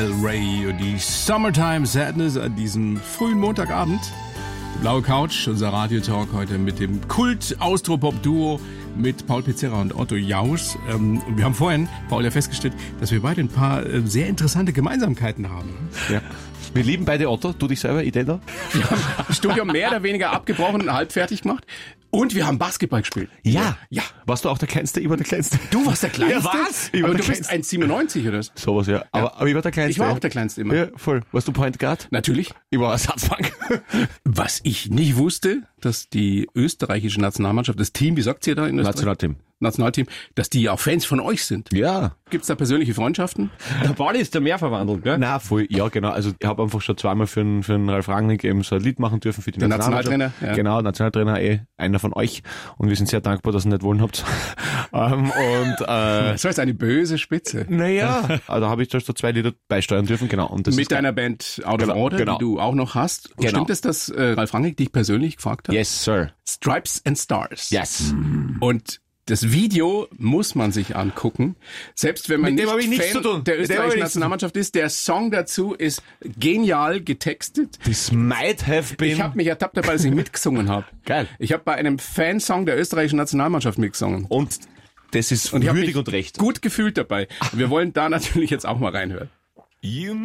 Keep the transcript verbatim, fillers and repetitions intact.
Ray und die Summertime Sadness an diesem frühen Montagabend. Die Blaue Couch, unser Radiotalk heute mit dem Kult-Austropop-Duo mit Paul Pizzerra und Otto Jausch. Und wir haben vorhin, Paul, ja festgestellt, dass wir beide ein paar sehr interessante Gemeinsamkeiten haben. Ja. Wir lieben beide Otto, du dich selber, ich den da. Wir haben das Studium mehr oder weniger abgebrochen und halb fertig gemacht. Und wir haben Basketball gespielt. Ja. Ja. Warst du auch der Kleinste? Ich war der Kleinste. Du warst der Kleinste? Ja, was? Ich war Aber der du bist Kleinste. eins Komma siebenundneunzig oder so. Sowas, ja. Aber, Ja. aber ich war der Kleinste. Ich war auch der Kleinste immer. Ja, voll. Warst du Point Guard? Natürlich. Ich war Ersatzbank. Was ich nicht wusste, dass die österreichische Nationalmannschaft, das Team, wie sagt ihr da in Österreich? Nationalteam. Nationalteam, dass die auch Fans von euch sind. Ja. Gibt's da persönliche Freundschaften? Der Pauli ist der mehr verwandelt, gell? Na, voll. Ja, genau. Also ich habe einfach schon zweimal für einen, für einen Ralf Rangnick eben so ein Lied machen dürfen für die Der Nationalmannschaft. Nationaltrainer, ja. Genau, Nationaltrainer, eh einer von euch. Und wir sind sehr dankbar, dass ihr nicht wollen habt. ähm, und äh, Das war jetzt eine böse Spitze. naja, also habe ich da so zwei Lieder beisteuern dürfen, genau. Und das Mit ist deiner Band Out of Genau, Order, genau. die du auch noch hast. Genau. Stimmt es, dass äh, Ralf Rangnick dich persönlich gefragt hat? Yes, sir. Stripes and Stars. Yes. Und das Video muss man sich angucken. Selbst wenn man Mit dem nicht habe ich nichts Fan zu tun. der Mit dem habe österreichischen ich nichts zu tun. Nationalmannschaft ist. Der Song dazu ist genial getextet. This might have been... Ich habe mich ertappt dabei, dass ich mitgesungen habe. Geil. Ich habe bei einem Fansong der österreichischen Nationalmannschaft mitgesungen. Und das ist Und ich habe würdig mich und recht. gut gefühlt dabei. Wir wollen da natürlich jetzt auch mal reinhören. You